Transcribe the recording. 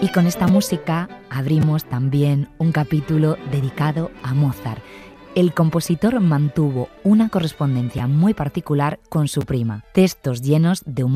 Y con esta música abrimos también un capítulo dedicado a Mozart. El compositor mantuvo una correspondencia muy particular con su prima, textos llenos de humor